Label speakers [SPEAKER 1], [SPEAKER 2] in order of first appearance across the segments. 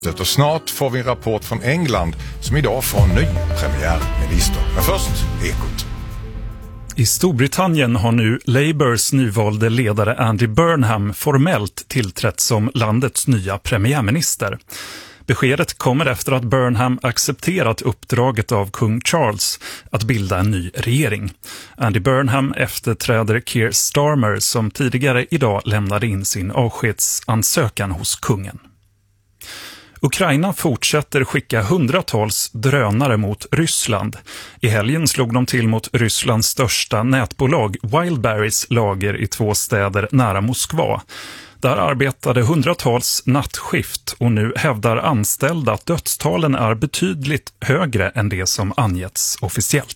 [SPEAKER 1] Och snart får vi en rapport från England som idag får en ny premiärminister. Men först Ekot.
[SPEAKER 2] I Storbritannien har nu Labours nyvalde ledare Andy Burnham formellt tillträtt som landets nya premiärminister. Beskedet kommer efter att Burnham accepterat uppdraget av kung Charles att bilda en ny regering. Andy Burnham efterträder Keir Starmer som tidigare idag lämnade in sin avskedsansökan hos kungen. Ukraina fortsätter skicka hundratals drönare mot Ryssland. I helgen slog de till mot Rysslands största nätbolag Wildberries lager i 2 städer nära Moskva. Där arbetade hundratals nattskift och nu hävdar anställda att dödstalen är betydligt högre än det som angetts officiellt.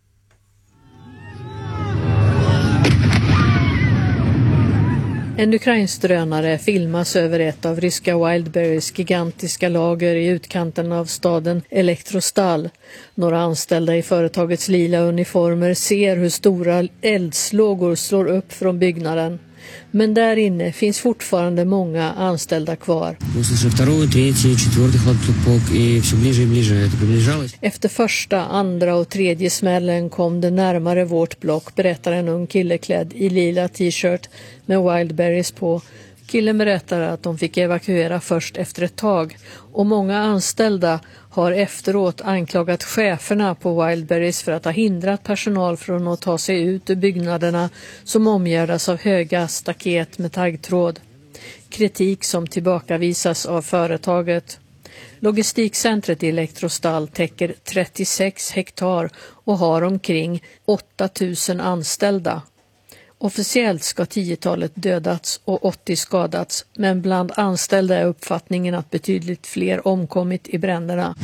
[SPEAKER 3] En ukrainsk drönare filmas över ett av ryska Wildberries gigantiska lager i utkanten av staden Elektrostal. Några anställda i företagets lila uniformer ser hur stora eldslågor slår upp från byggnaden. Men där inne finns fortfarande många anställda kvar. Efter första, andra och tredje smällen kom det närmare vårt block, berättar en ung kille klädd i lila t-shirt med Wildberries på. Killen berättar att de fick evakuera först efter ett tag och många anställda har efteråt anklagat cheferna på Wildberries för att ha hindrat personal från att ta sig ut ur byggnaderna som omgärdas av höga staket med taggtråd. Kritik som tillbakavisas av företaget. Logistikcentret i Elektrostal täcker 36 hektar och har omkring 8000 anställda. Officiellt ska 10-talet dödats och 80 skadats, men bland anställda är uppfattningen att betydligt fler omkommit i bränderna.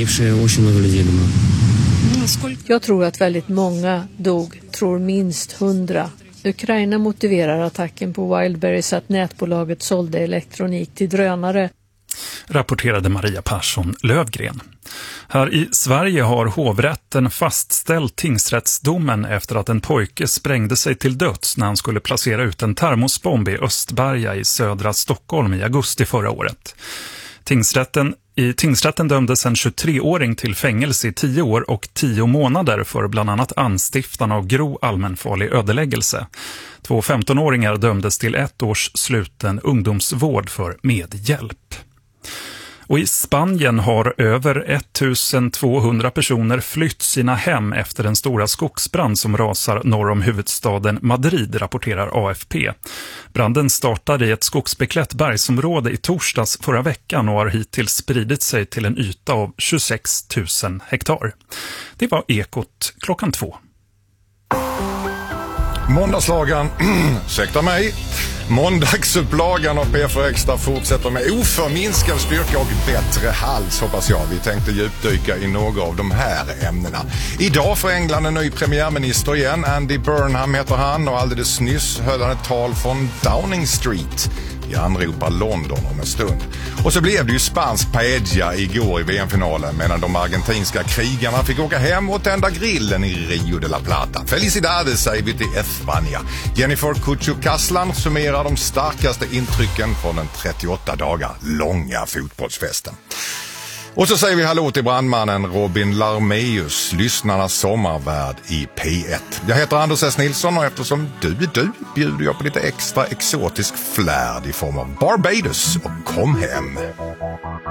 [SPEAKER 3] Jag tror att väldigt många dog, tror minst 100. Ukraina motiverar attacken på Wildberries att nätbolaget sålde elektronik till drönare.
[SPEAKER 2] Rapporterade Maria Persson Lövgren. Här i Sverige har hovrätten fastställt tingsrättsdomen efter att en pojke sprängde sig till döds när han skulle placera ut en termosbomb i Östberga i södra Stockholm i augusti förra året. I tingsrätten dömdes en 23-åring till fängelse i 10 år och 10 månader för bland annat anstiftan av grov allmänfarlig ödeläggelse. 2 15-åringar dömdes till 1 års sluten ungdomsvård för medhjälp. Och i Spanien har över 1200 personer flytt sina hem efter den stora skogsbrand som rasar norr om huvudstaden Madrid, rapporterar AFP. Branden startade i ett skogsbeklätt bergsområde i torsdags förra veckan och har hittills spridit sig till en yta av 26 000 hektar. Det var Ekot klockan 2.
[SPEAKER 1] Måndagslagan, ursäkta mig. Måndagsupplagan av P4 Extra fortsätter med oförminskad styrka och bättre hals, hoppas jag. Vi tänkte djupdyka i några av de här ämnena. Idag får England en ny premiärminister igen. Andy Burnham heter han och alldeles nyss höll han ett tal från Downing Street. Vi anropar London om en stund. Och så blev det ju spansk paella igår i VM-finalen medan de argentinska krigarna fick åka hem och tända grillen i Rio de la Plata. Felicidades säger vi till Espanja. Jennifer Cucho-Kaslan summerar de starkaste intrycken från den 38 dagar långa fotbollsfesten. Och så säger vi hallå till brandmannen Robin Larmeus, lyssnarnas sommarvärd i P1. Jag heter Anders S. Nilsson och eftersom du bjuder jag på lite extra exotisk flärd i form av Barbados och kom hem.